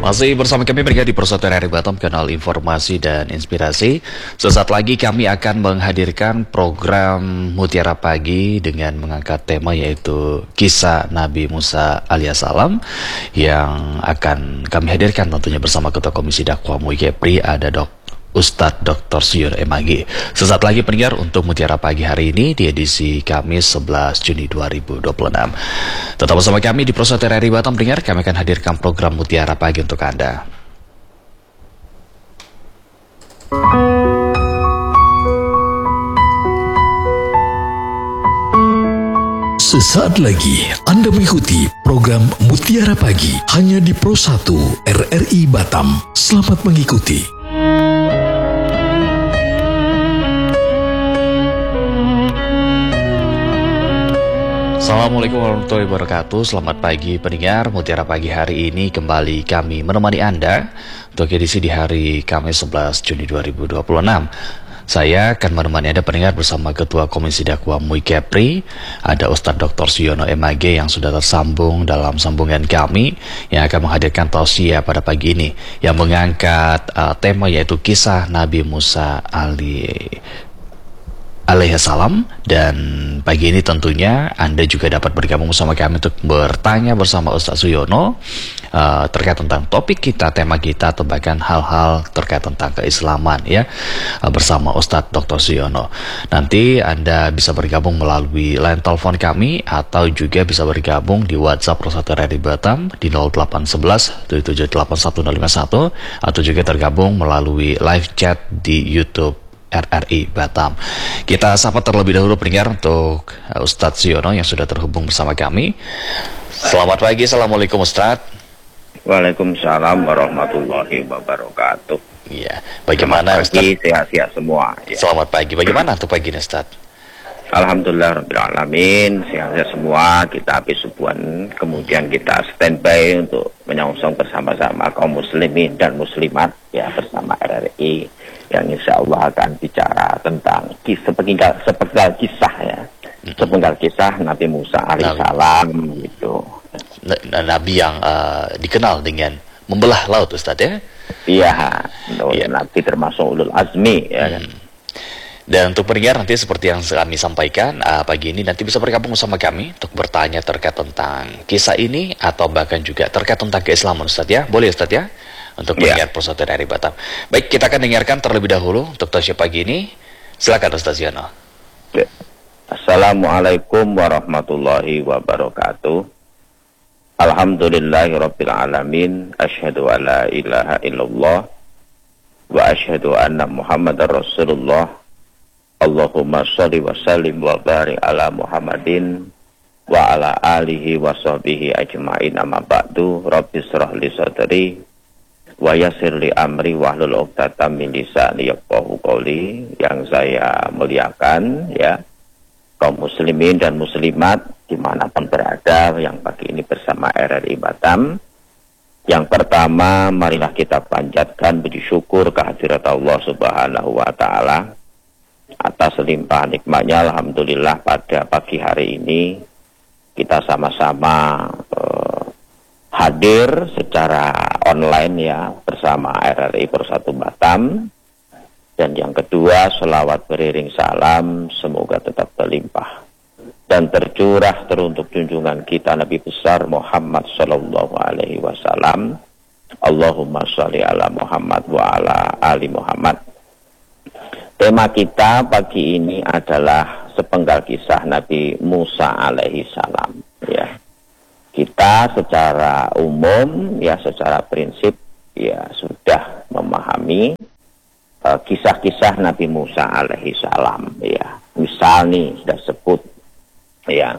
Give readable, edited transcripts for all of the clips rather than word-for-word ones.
Masih bersama kami berada di Persatuan RRI Batam, kanal informasi dan inspirasi. Sesaat lagi kami akan menghadirkan program Mutiara Pagi dengan mengangkat tema yaitu kisah Nabi Musa alaihissalam, yang akan kami hadirkan tentunya bersama Ketua Komisi Dakwah MUI Kepri, ada Ustadz Dr. Siono M.Ag. Sesaat lagi pendengar untuk Mutiara Pagi hari ini di edisi Kamis 11 Juni 2026. Tetap bersama kami di Persatuan RRI Batam pendengar, kami akan hadirkan program Mutiara Pagi untuk Anda. Sesaat lagi Anda mengikuti program Mutiara Pagi hanya di Pro 1 RRI Batam. Selamat mengikuti. Assalamualaikum warahmatullahi wabarakatuh. Selamat pagi pendengar. Mutiara Pagi hari ini kembali kami menemani Anda untuk edisi di hari Kamis 11 Juni 2026. Saya akan menemani Anda pendengar bersama Ketua Komisi Dakwah MUI Kepri, ada Ustadz Dr. Siono M.Ag yang sudah tersambung dalam sambungan kami, yang akan menghadirkan tausiah pada pagi ini yang mengangkat tema yaitu kisah Nabi Musa alaihissalam. Dan pagi ini tentunya Anda juga dapat bergabung bersama kami untuk bertanya bersama Ustadz Siono terkait tentang topik kita, tema kita, atau bahkan hal-hal terkait tentang keislaman ya, bersama Ustadz Dr. Siono. Nanti Anda bisa bergabung melalui line telepon kami atau juga bisa bergabung di WhatsApp Persatuan RRI Batam di 0811 778151, atau juga tergabung melalui live chat di YouTube RRI Batam. Kita sapa terlebih dahulu pendengar untuk Ustadz Siono yang sudah terhubung bersama kami. Selamat pagi, Assalamualaikum Ustadz. Waalaikumsalam warahmatullahi wabarakatuh. Iya, bagaimana Ustadz? Sehat-sehat semua ya. Selamat pagi, bagaimana untuk pagi ini Ustadz? Alhamdulillah Rabbil Alamin, sehat-sehat semua. Kita habis subuhan, kemudian kita standby untuk menyongsong bersama-sama kaum muslimin dan muslimat ya, bersama RRI yang insya Allah akan bicara tentang sepenggal kisah ya, sepenggal kisah Nabi Musa alaihissalam gitu. Nabi yang dikenal dengan membelah laut Ustadz ya? Iya, Nabi termasuk ulul azmi ya kan. Dan untuk pendengar nanti seperti yang kami sampaikan pagi ini, nanti bisa bergabung bersama kami untuk bertanya terkait tentang kisah ini atau bahkan juga terkait tentang keislaman Ustadz ya. Boleh Ustadz ya? Untuk pendengar Persatuan RRI Batam. Baik, kita akan dengarkan terlebih dahulu untuk tausiah pagi ini. Silakan Ustadz Siono. Assalamualaikum warahmatullahi wabarakatuh. Alhamdulillahirabbil alamin. Asyhadu an la ilaha illallah wa asyhadu anna Muhammadar Rasulullah. Allahumma sholli wa sallim wa barik ala Muhammadin wa ala alihi wa sahbihi ajma'in, amma ba'du. Rabbi shrah li sadri wa yassir li amri wahlul 'uqdatam min lisani yafqahu qawli. Yang saya muliakan ya, kaum muslimin dan muslimat dimanapun berada yang pagi ini bersama RRI Batam. Yang pertama, marilah kita panjatkan puji syukur kehadirat Allah Subhanahu wa Ta'ala atas limpah nikmatnya. Alhamdulillah pada pagi hari ini kita sama-sama hadir secara online ya bersama RRI Persatu Batam. Dan yang kedua, selawat beriring salam semoga tetap berlimpah dan tercurah teruntuk junjungan kita Nabi besar Muhammad sallallahu alaihi wasallam. Allahumma sholli ala Muhammad wa ala ali Muhammad. Tema kita pagi ini adalah sepenggal kisah Nabi Musa alaihi salam ya. Kita secara umum ya, secara prinsip ya sudah memahami kisah-kisah Nabi Musa alaihi salam ya. Misal nih sudah sebut ya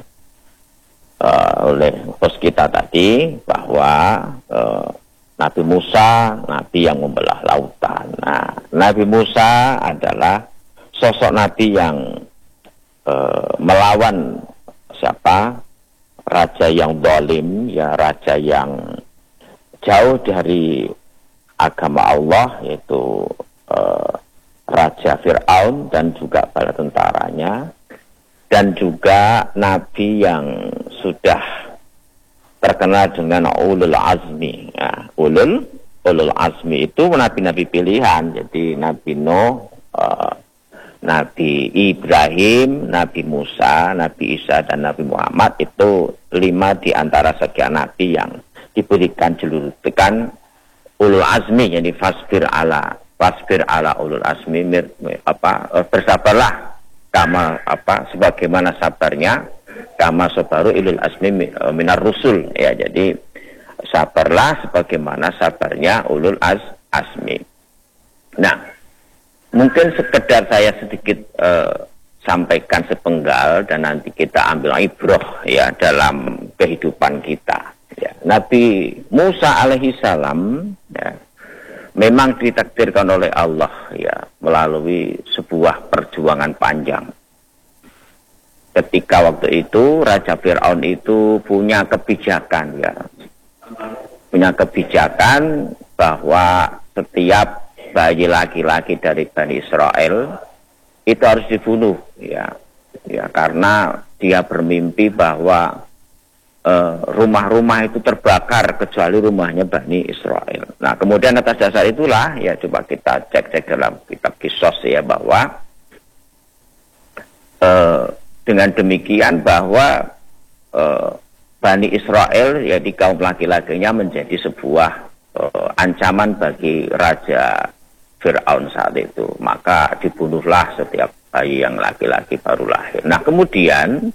oleh host kita tadi bahwa Nabi Musa, Nabi yang membelah lautan. Nah, Nabi Musa adalah sosok Nabi yang melawan siapa? Raja yang zalim, ya, raja yang jauh dari agama Allah, yaitu Raja Fir'aun dan juga bala tentaranya. Dan juga Nabi yang sudah terkenal dengan ulul azmi ya, ulul ulul azmi itu nabi-nabi pilihan. Jadi Nabi Nuh, Nabi Ibrahim, Nabi Musa, Nabi Isa, dan Nabi Muhammad itu 5 di antara sekian nabi yang diberikan julukan ulul azmi. Jadi fasbir ala ulul azmi, bersabarlah kama sebagaimana sabarnya kama sabaru ulul azmi minar rusul, ya. Jadi sabarlah sebagaimana sabarnya ulul azmi. Nah, mungkin sekedar saya sedikit sampaikan sepenggal dan nanti kita ambil ibrah ya dalam kehidupan kita. Ya. Nabi Musa alaihi salam ya, memang ditakdirkan oleh Allah ya melalui sebuah perjuangan panjang. Ketika waktu itu Raja Fir'aun itu punya kebijakan ya. Punya kebijakan bahwa setiap bayi laki-laki dari Bani Israel itu harus dibunuh ya. Ya, karena dia bermimpi bahwa rumah-rumah itu terbakar kecuali rumahnya Bani Israel. Nah, kemudian atas dasar itulah ya coba kita cek dalam kitab Kisos ya bahwa dengan demikian bahwa Bani Israel ya di kaum laki-lakinya menjadi sebuah ancaman bagi Raja Fir'aun saat itu. Maka dibunuhlah setiap bayi yang laki-laki baru lahir. Nah, kemudian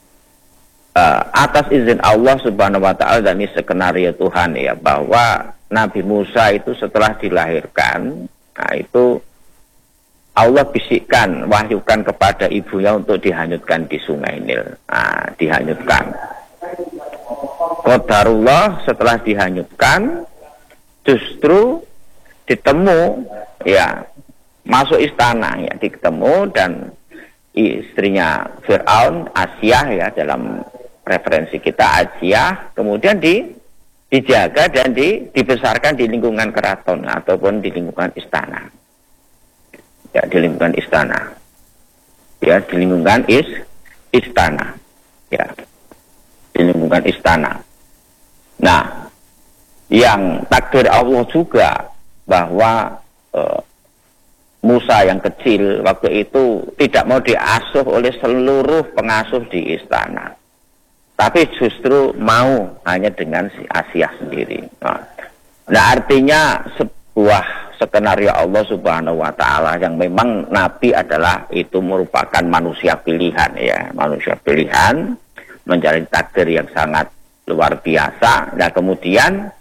atas izin Allah Subhanahu wa taala dan ini skenario Tuhan ya bahwa Nabi Musa itu setelah dilahirkan, nah itu Allah bisikkan, wahyukan kepada ibunya untuk dihanyutkan di Sungai Nil. Nah, dihanyutkan. Qadarullah setelah dihanyutkan justru ditemu ya masuk istana ya, ditemu dan istrinya Fir'aun, Asyah ya dalam referensi kita Asyah, kemudian dijaga dan dibesarkan di lingkungan keraton ataupun di lingkungan istana. Ya, di lingkungan istana. Ya, di lingkungan istana. Ya. Di lingkungan istana. Nah, yang takdir Allah juga bahwa Musa yang kecil waktu itu tidak mau diasuh oleh seluruh pengasuh di istana. Tapi justru mau hanya dengan si Asyah sendiri. Nah, artinya sebuah skenario Allah Subhanahu wa taala yang memang Nabi adalah itu merupakan manusia pilihan ya, manusia pilihan mencari takdir yang sangat luar biasa. Nah, kemudian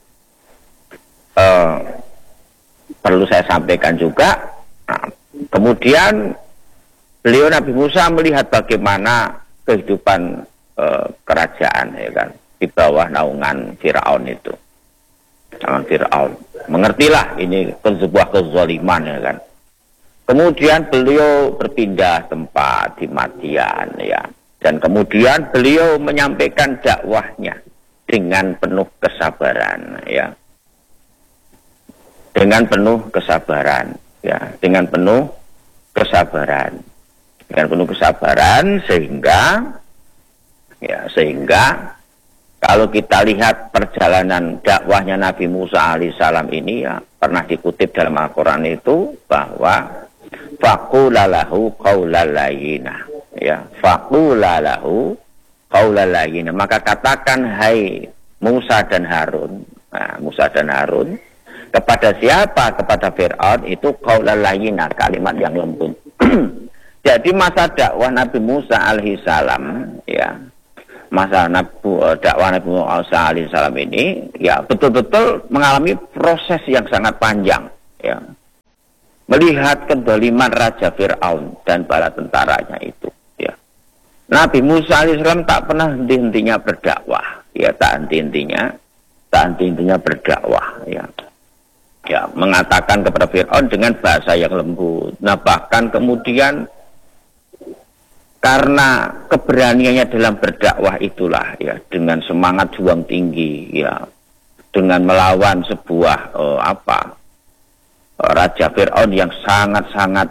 perlu saya sampaikan juga, nah, kemudian beliau Nabi Musa melihat bagaimana kehidupan kerajaan ya kan di bawah naungan Firaun itu. Naungan Firaun. Mengertilah ini sebuah kezaliman ya kan. Kemudian beliau berpindah tempat di Madian ya. Dan kemudian beliau menyampaikan dakwahnya dengan penuh kesabaran ya. Dengan penuh kesabaran ya, dengan penuh kesabaran. Dengan penuh kesabaran sehingga kalau kita lihat perjalanan dakwahnya Nabi Musa alaihissalam ini ya pernah dikutip dalam Al-Quran itu bahwa faqulalahu qaulalayyina ya, faqulalahu qaulalayyina, maka katakan hai Musa dan Harun, nah, Musa dan Harun kepada siapa? Kepada Fir'aun itu qaulalayyina, kalimat yang lembut. Jadi masa dakwah Nabi Musa alaihissalam ya, masa dakwah Nabi Musa alaihissalam ini ya betul-betul mengalami proses yang sangat panjang ya. Melihat kezaliman Raja Fir'aun dan bala tentaranya itu ya. Nabi Musa alaihissalam tak pernah henti-hentinya berdakwah ya, tak henti-hentinya berdakwah ya. Ya, mengatakan kepada Fir'aun dengan bahasa yang lembut. Nah, bahkan kemudian karena keberaniannya dalam berdakwah itulah ya, dengan semangat juang tinggi ya, dengan melawan sebuah Raja Fir'aun yang sangat-sangat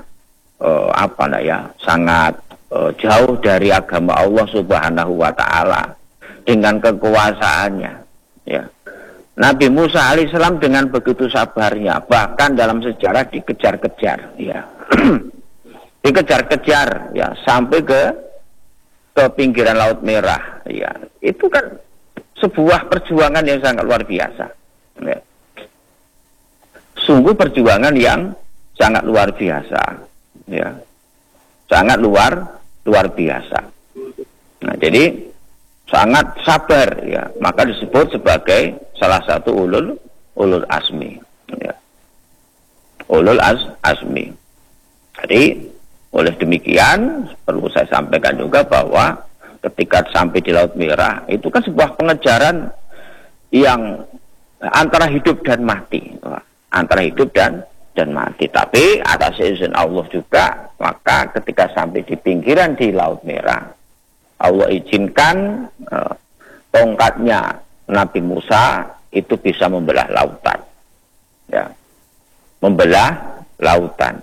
sangat jauh dari agama Allah Subhanahu wa taala dengan kekuasaannya ya. Nabi Musa alaihissalam dengan begitu sabarnya, bahkan dalam sejarah dikejar-kejar, ya, dikejar-kejar, ya, sampai ke pinggiran Laut Merah, ya, itu kan sebuah perjuangan yang sangat luar biasa, ya. Sungguh perjuangan yang sangat luar biasa, ya, sangat luar biasa. Nah, jadi sangat sabar, ya, maka disebut sebagai salah satu ulul azmi, ya. Ulul azmi. Jadi oleh demikian perlu saya sampaikan juga bahwa ketika sampai di Laut Merah itu kan sebuah pengejaran yang antara hidup dan mati, antara hidup dan mati. Tapi atas izin Allah juga, maka ketika sampai di pinggiran di Laut Merah, Allah izinkan tongkatnya Nabi Musa itu bisa membelah lautan, ya, membelah lautan,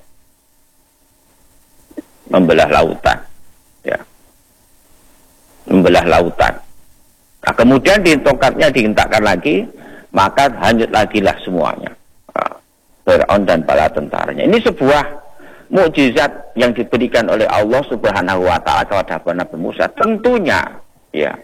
ya, membelah lautan. Nah, kemudian di tongkatnya dihentakkan lagi, maka hanyut lagilah semuanya, Fir'aun dan bala tentaranya. Ini sebuah mukjizat yang diberikan oleh Allah Subhanahu wa taala kepada Nabi Musa. Tentunya, ya,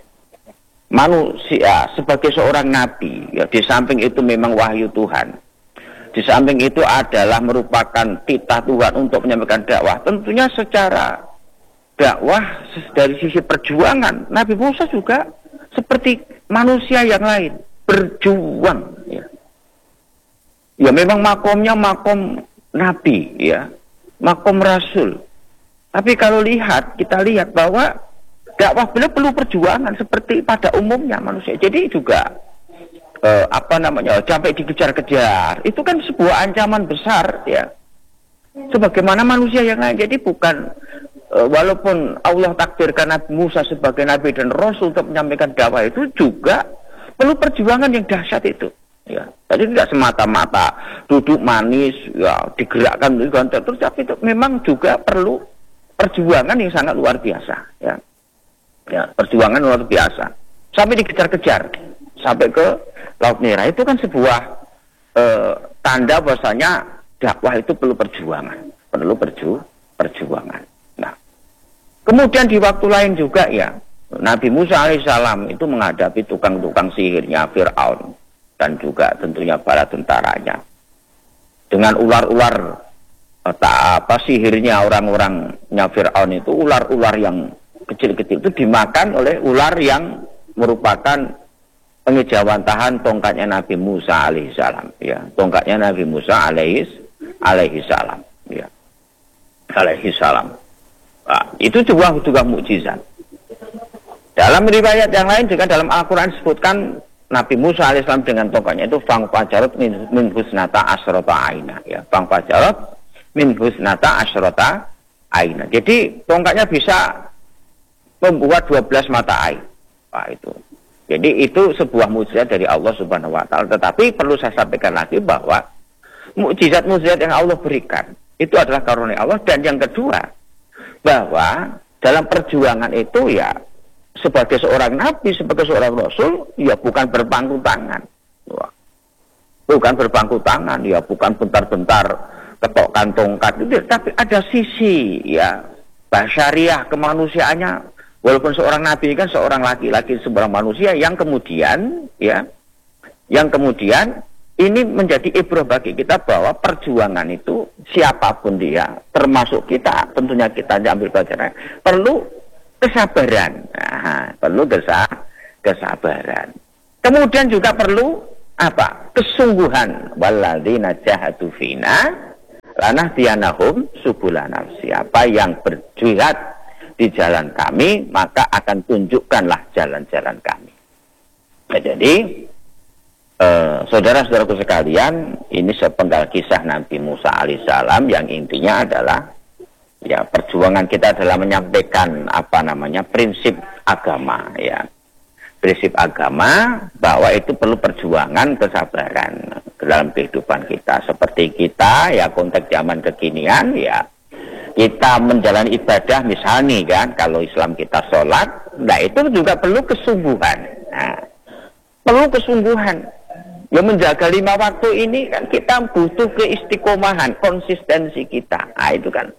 manusia sebagai seorang nabi, ya, di samping itu memang wahyu Tuhan, di samping itu adalah merupakan titah Tuhan untuk menyampaikan dakwah. Tentunya secara dakwah dari sisi perjuangan, Nabi Musa juga seperti manusia yang lain berjuang, ya. Ya, memang makomnya makom nabi, ya, makom rasul. Tapi kalau kita lihat bahwa dakwah beliau perlu perjuangan seperti pada umumnya manusia. Jadi juga sampai dikejar-kejar. Itu kan sebuah ancaman besar, ya. Sebagaimana manusia yang lain. Jadi bukan walaupun Allah takdirkan Nabi Musa sebagai nabi dan rasul untuk menyampaikan dakwah, itu juga perlu perjuangan yang dahsyat itu. Ya, jadi tidak semata-mata duduk manis, ya, digerakkan terus, tapi itu memang juga perlu perjuangan yang sangat luar biasa, ya, ya, perjuangan luar biasa sampai dikejar-kejar sampai ke Laut Merah. Itu kan sebuah tanda bahwasanya dakwah itu perlu perjuangan, perjuangan. Nah, kemudian di waktu lain juga, ya, Nabi Musa alaihissalam itu menghadapi tukang-tukang sihirnya Fir'aun dan juga tentunya bala tentaranya. Dengan ular-ular sihirnya orang-orangnya Fir'aun itu, ular-ular yang kecil-kecil itu dimakan oleh ular yang merupakan pengejawantahan tongkatnya Nabi Musa alaihissalam, ya, tongkatnya Nabi Musa alaihissalam, ya, alaihissalam. Nah, itu juga mukjizat. Dalam riwayat yang lain juga dalam Al-Quran disebutkan Nabi Musa alaihissalam dengan tongkatnya itu fangfajarat min husnata asyrata aina, ya, fangfajarat min husnata asyrata aina. Jadi tongkatnya bisa membuat 12 mata air. Wah, itu. Jadi itu sebuah mukjizat dari Allah Subhanahu wa taala. Tetapi perlu saya sampaikan lagi bahwa mukjizat-mukjizat yang Allah berikan itu adalah karunia Allah. Dan yang kedua, bahwa dalam perjuangan itu, ya, sebagai seorang nabi, sebagai seorang rasul, ya, bukan berpangku tangan. Bukan berpangku tangan, ya, bukan bentar-bentar ketokkan tongkat itu, tapi ada sisi, ya, basyariah, kemanusiaannya. Walaupun seorang nabi kan seorang laki-laki, seorang manusia yang kemudian, ya, yang kemudian ini menjadi ibrah bagi kita bahwa perjuangan itu siapapun dia, termasuk kita, tentunya kita ambil pelajaran, perlu kesabaran. Nah, perlu kesabaran. Kemudian juga perlu apa? Kesungguhan. Walladzina jahadu fina lanahdiyannahum subulana. Siapa yang berjihad di jalan kami, maka akan tunjukkanlah jalan-jalan kami. Nah, jadi saudara-saudaraku sekalian, ini sepenggal kisah Nabi Musa alaihissalam yang intinya adalah, ya, perjuangan kita dalam menyampaikan prinsip agama, ya, prinsip agama, bahwa itu perlu perjuangan, kesabaran dalam kehidupan kita. Seperti kita, ya, konteks zaman kekinian, ya, kita menjalani ibadah misalnya, kan, kalau Islam kita sholat, nah itu juga perlu kesungguhan. Nah, perlu kesungguhan. Ya menjaga 5 waktu ini kan kita butuh keistiqomahan, konsistensi kita. Nah itu kan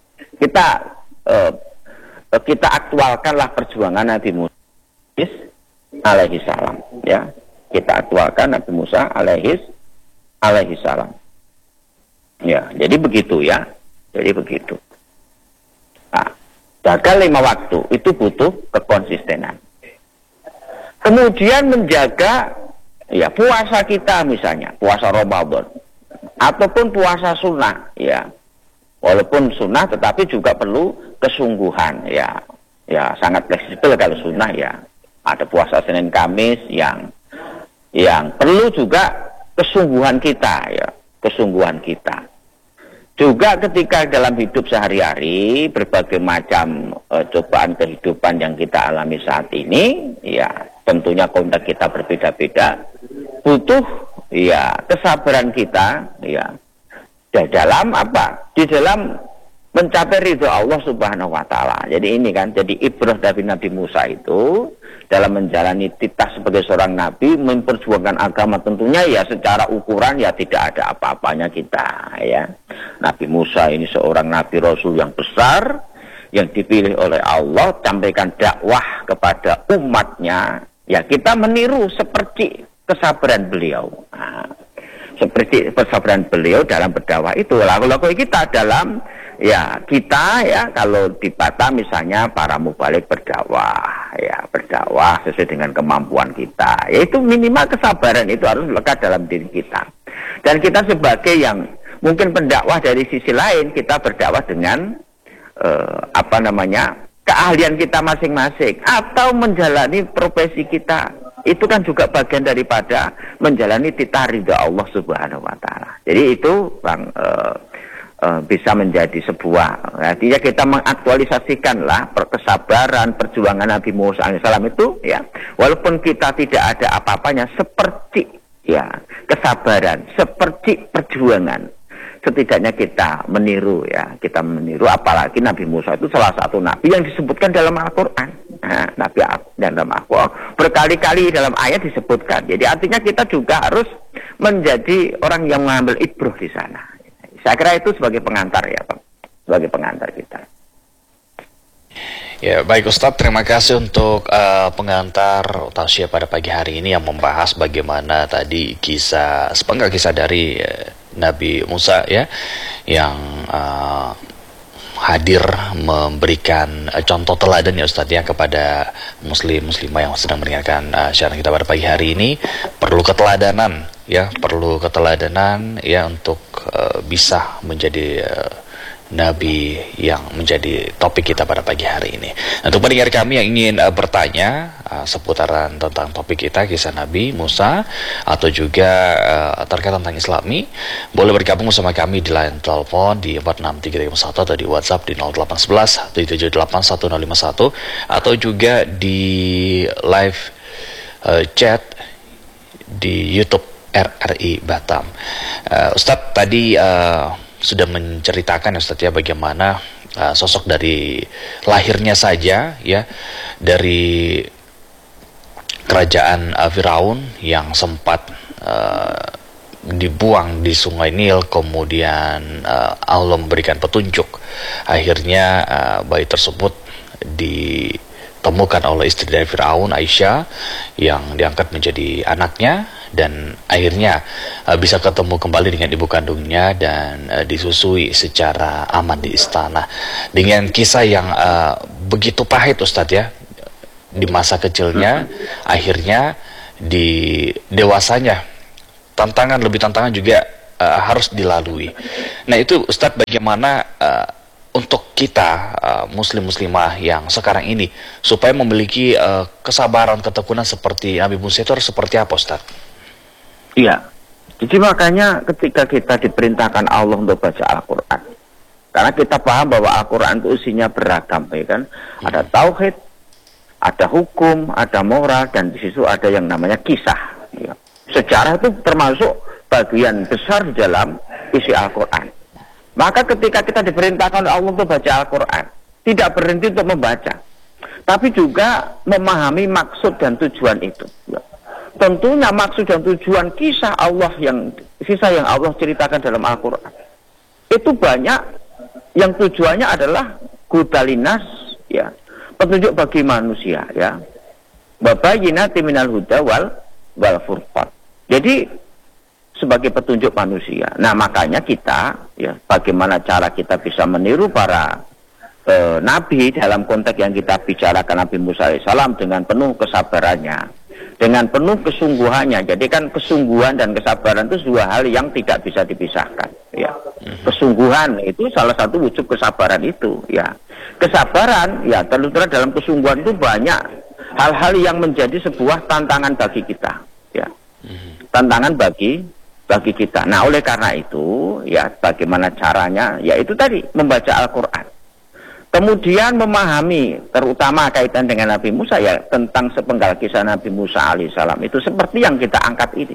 kita aktualkanlah perjuangan Nabi Musa alaihi salam, ya. Kita aktualkan Nabi Musa alaihi salam. Ya, jadi begitu ya. Jadi begitu. Nah, jaga 5 waktu itu butuh kekonsistenan. Kemudian menjaga ya puasa kita, misalnya puasa Ramadan ataupun puasa sunnah, ya. Walaupun sunnah tetapi juga perlu kesungguhan, ya. Ya, sangat fleksibel kalau sunnah, ya. Ada puasa Senin Kamis yang perlu juga kesungguhan kita, ya. Kesungguhan kita. Juga ketika dalam hidup sehari-hari berbagai macam cobaan kehidupan yang kita alami saat ini, ya tentunya konteks kita berbeda-beda, butuh ya kesabaran kita, ya di dalam apa? Di dalam mencapai ridho Allah Subhanahu wa taala. Jadi ini kan jadi ibrah dari Nabi Musa itu dalam menjalani titah sebagai seorang nabi, memperjuangkan agama, tentunya ya secara ukuran ya tidak ada apa-apanya kita, ya. Nabi Musa ini seorang nabi rasul yang besar yang dipilih oleh Allah, sampaikan dakwah kepada umatnya, ya kita meniru seperti kesabaran beliau. Nah, seperti kesabaran beliau dalam berdakwah itu. Lalu kita dalam ya kita ya kalau di Batam misalnya para mubalik berdakwah, ya berdakwah sesuai dengan kemampuan kita. Yaitu minimal kesabaran itu harus lekat dalam diri kita. Dan kita sebagai yang mungkin pendakwah dari sisi lain, kita berdakwah dengan keahlian kita masing-masing atau menjalani profesi kita. Itu kan juga bagian daripada menjalani titah ridha Allah Subhanahu wa taala. Jadi itu Bang bisa menjadi sebuah, artinya kita mengaktualisasikanlah kesabaran perjuangan Nabi Musa alaihissalam itu, ya walaupun kita tidak ada apa-apanya, seperti ya kesabaran, seperti perjuangan, setidaknya kita meniru, ya kita meniru. Apalagi Nabi Musa itu salah satu nabi yang disebutkan dalam Al-Quran. Nah, Nabi dalam Al-Quran berkali-kali dalam ayat disebutkan. Jadi artinya kita juga harus menjadi orang yang mengambil ibrah di sana. Saya kira itu sebagai pengantar, ya Pak, sebagai pengantar kita. Ya, baik Ustadz, terima kasih untuk pengantar tausiah pada pagi hari ini yang membahas bagaimana tadi sepenggal kisah dari Nabi Musa, ya, yang hadir memberikan contoh teladan, ya Ustadz, ya kepada muslimah yang sedang mendengarkan siaran kita pada pagi hari ini. Perlu keteladanan, ya, ya untuk bisa menjadi Nabi yang menjadi topik kita pada pagi hari ini. Untuk pendengar kami yang ingin bertanya seputaran tentang topik kita, kisah Nabi Musa, atau juga terkait tentang Islami, boleh bergabung bersama kami di line telepon di 46331 atau di WhatsApp di 0811 7781051, atau juga di live chat di YouTube RRI Batam. Ustadz tadi sudah menceritakan, ya Ustadz, ya bagaimana sosok dari lahirnya saja, ya, dari kerajaan Firaun yang sempat dibuang di Sungai Nil, kemudian Allah memberikan petunjuk, akhirnya bayi tersebut ditemukan oleh istri dari Firaun, Aisyah, yang diangkat menjadi anaknya, dan akhirnya bisa ketemu kembali dengan ibu kandungnya dan disusui secara aman di istana. Dengan kisah yang begitu pahit, Ustadz, ya, di masa kecilnya, akhirnya di dewasanya lebih tantangan juga harus dilalui. Nah itu Ustadz, bagaimana untuk kita muslim-muslimah yang sekarang ini supaya memiliki kesabaran, ketekunan seperti Nabi Musa itu harus seperti apa, Ustadz? Iya, jadi makanya ketika kita diperintahkan Allah untuk baca Al-Quran, karena kita paham bahwa Al-Quran itu isinya beragam, ya kan? Ada tauhid, ada hukum, ada moral, dan di situ ada yang namanya kisah. Ya. Sejarah itu termasuk bagian besar di dalam isi Al-Quran. Maka ketika kita diperintahkan oleh Allah untuk baca Al-Quran, tidak berhenti untuk membaca, tapi juga memahami maksud dan tujuan itu. Ya. tentunya maksud dan tujuan kisah yang Allah ceritakan dalam Al-Quran itu banyak yang tujuannya adalah hudalinas, ya, petunjuk bagi manusia, ya, babayinati minal huda wal furqan. Jadi sebagai petunjuk manusia. Nah, makanya kita, ya, bagaimana cara kita bisa meniru para nabi dalam konteks yang kita bicarakan, Nabi Musa alaihissalam dengan penuh kesabarannya, dengan penuh kesungguhannya. Jadi kan kesungguhan dan kesabaran itu dua hal yang tidak bisa dipisahkan, ya. Kesungguhan itu salah satu wujud kesabaran itu, ya. Kesabaran, ya, terutama dalam kesungguhan itu banyak hal-hal yang menjadi sebuah tantangan bagi kita, ya. Tantangan bagi kita. Nah, oleh karena itu, ya, bagaimana caranya? Ya, itu tadi, membaca Al-Quran. Kemudian memahami, terutama kaitan dengan Nabi Musa, ya, tentang sepenggal kisah Nabi Musa alaihissalam itu seperti yang kita angkat ini.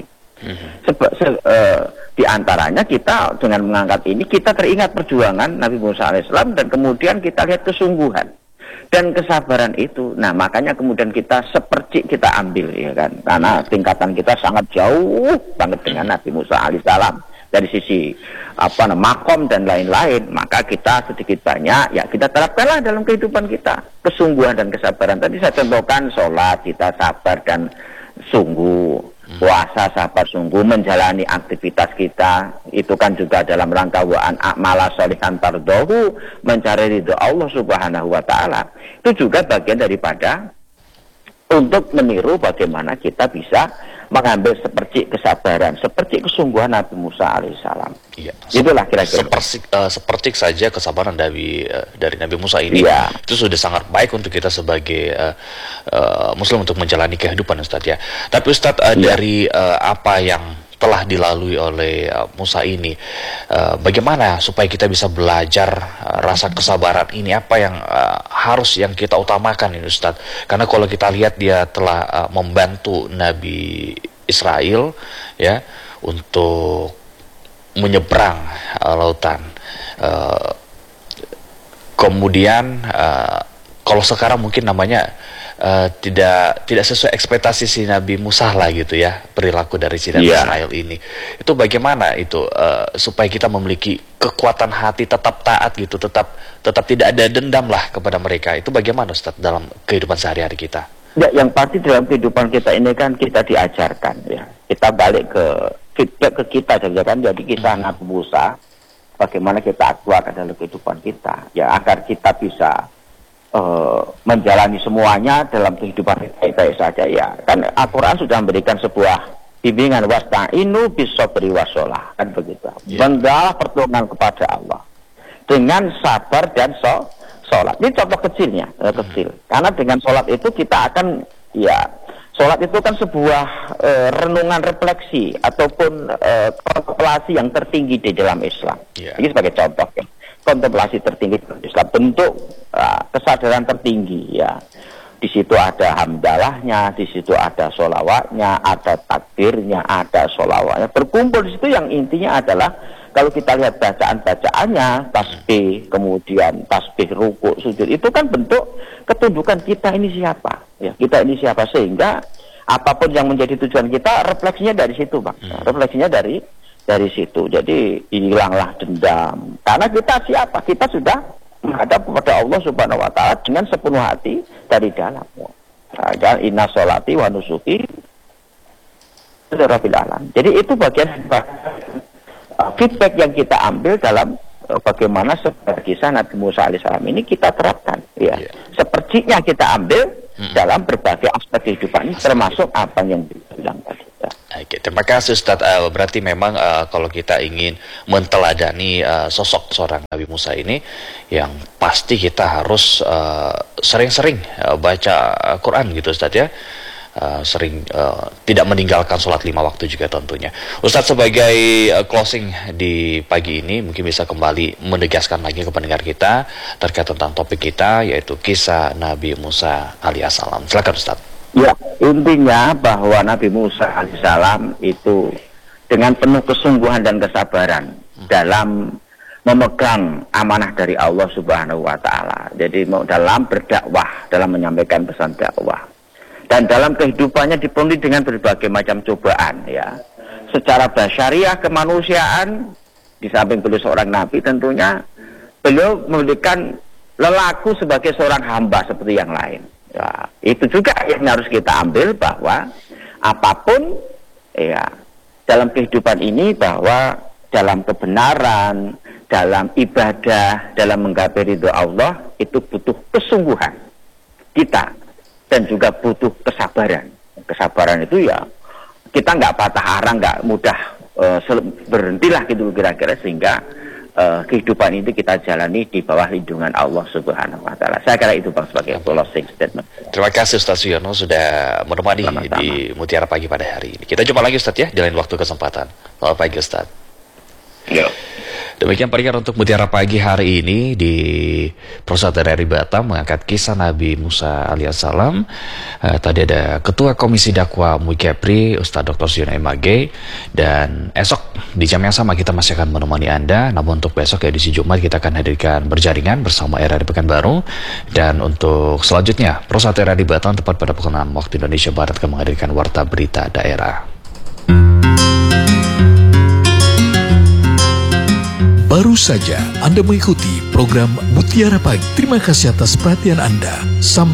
Di antaranya kita dengan mengangkat ini, kita teringat perjuangan Nabi Musa alaihissalam, dan kemudian kita lihat kesungguhan dan kesabaran itu. Nah, makanya kemudian kita seperti kita ambil, ya kan, karena tingkatan kita sangat jauh banget dengan Nabi Musa alaihissalam dari sisi makom dan lain-lain. Maka kita sedikit banyak, ya, kita terapkanlah dalam kehidupan kita kesungguhan dan kesabaran. Tadi saya contohkan sholat kita sabar dan sungguh, puasa sabar sungguh, menjalani aktivitas kita itu kan juga dalam rangka wa'an a'mala sholihan tardohu, mencari ridho Allah subhanahu wa ta'ala. Itu juga bagian daripada untuk meniru bagaimana kita bisa mengambil seperti kesabaran, seperti kesungguhan Nabi Musa alaihissalam. Iya. Itulah kira-kira. Seperti saja kesabaran dari Nabi Musa ini, iya, itu sudah sangat baik untuk kita sebagai Muslim untuk menjalani kehidupan, Ustaz, ya. Tapi Ustaz, iya, dari apa yang telah dilalui oleh Musa ini, bagaimana supaya kita bisa belajar rasa kesabaran ini? Apa yang harus yang kita utamakan ini, Ustaz? Karena kalau kita lihat dia telah membantu Nabi Israel, ya, untuk menyeberang lautan. Kemudian kalau sekarang mungkin namanya tidak sesuai ekspektasi si Nabi Musa lah gitu, ya, perilaku dari si Nabi Israel ini. Itu bagaimana itu supaya kita memiliki kekuatan hati tetap taat gitu, tetap tidak ada dendam lah kepada mereka. Itu bagaimana, Ustaz, dalam kehidupan sehari-hari kita? Ya, yang pasti dalam kehidupan kita ini kan kita diajarkan, ya. Kita balik ke feedback ke kita, kan, jadi kisah Nabi Musa, bagaimana kita aktualkan dalam kehidupan kita, ya, agar kita bisa menjalani semuanya dalam kehidupan baik-baik saja, ya. Kan Al-Quran sudah memberikan sebuah bimbingan, wasta'inu bis-sabri was-shalah, kan begitu. Mintalah pertolongan kepada Allah dengan sabar dan sholat. Ini contoh kecilnya, kecil. Karena dengan sholat itu kita akan, ya, sholat itu kan sebuah renungan refleksi ataupun kontemplasi yang tertinggi di dalam Islam. Ini sebagai contoh, ya. Kontemplasi tertinggi dalam Islam, bentuk kesadaran tertinggi, ya. Di situ ada hamdalahnya, di situ ada sholawatnya, ada takbirnya, ada sholawatnya. Berkumpul di situ yang intinya adalah kalau kita lihat bacaan-bacaannya, tasbih, kemudian tasbih, ruku, sujud, itu kan bentuk ketundukan kita ini siapa, ya. Kita ini siapa, sehingga apapun yang menjadi tujuan kita, refleksinya dari situ, Bang. Refleksinya dari situ. Jadi hilanglah dendam. Karena kita siapa? Kita sudah menghadap kepada Allah Subhanahu wa taala dengan sepenuh hati dari dalam. Dan inna sholati wa nusuki rabbil alamin. Jadi itu bagian feedback yang kita ambil dalam bagaimana kisah Nabi Musa alaihissalam ini kita terapkan, ya. Sepertinya kita ambil dalam berbagai aspek kehidupan ini, termasuk apa yang dibilang tadi. Oke, terima kasih, Ustaz. Berarti memang kalau kita ingin menteladani sosok seorang Nabi Musa ini, yang pasti kita harus sering-sering baca Quran gitu, Ustaz, ya. Sering tidak meninggalkan sholat 5 waktu juga tentunya. Ustadz, sebagai closing di pagi ini, mungkin bisa kembali menegaskan lagi ke pendengar kita terkait tentang topik kita, yaitu kisah Nabi Musa alaihissalam. Silakan, Ustadz. Ya, intinya bahwa Nabi Musa alaihissalam itu dengan penuh kesungguhan dan kesabaran dalam memegang amanah dari Allah Subhanahu wa taala. Jadi dalam berdakwah, dalam menyampaikan pesan dakwah. dan dalam kehidupannya dipenuhi dengan berbagai macam cobaan ya. Secara basyariah kemanusiaan, di samping beliau seorang nabi tentunya, beliau memberikan lelaku sebagai seorang hamba seperti yang lain. Ya, itu juga yang harus kita ambil bahwa apapun ya dalam kehidupan ini, bahwa dalam kebenaran, dalam ibadah, dalam menggapai ridho Allah itu butuh kesungguhan kita dan juga butuh kesabaran. Kesabaran itu ya kita nggak patah arang, nggak mudah berhentilah gitu kira-kira, sehingga kehidupan itu kita jalani di bawah lindungan Allah Subhanahu wa taala. Saya kira itu Bang sebagai closing statement. Terima kasih Ustaz Suyono sudah menemani di Mutiara Pagi pada hari ini. Kita jumpa lagi Ustaz ya di lain waktu kesempatan. Selamat pagi Ustaz. Yo. Demikian pendengar untuk Mutiara Pagi hari ini di Persatuan RRI Batam mengangkat kisah Nabi Musa alaihissalam. Tadi ada Ketua Komisi Dakwah MUI Kepri Ustaz Dr. Suyono MAG, dan esok di jam yang sama kita masih akan menemani Anda. Namun untuk besok edisi Jumat kita akan hadirkan berjaringan bersama RRI Pekanbaru, dan untuk selanjutnya Persatuan RRI Batam tepat pada pukul 6 waktu Indonesia Barat akan menghadirkan Warta Berita Daerah. Baru saja Anda mengikuti program Mutiara Pagi. Terima kasih atas perhatian Anda. Sampai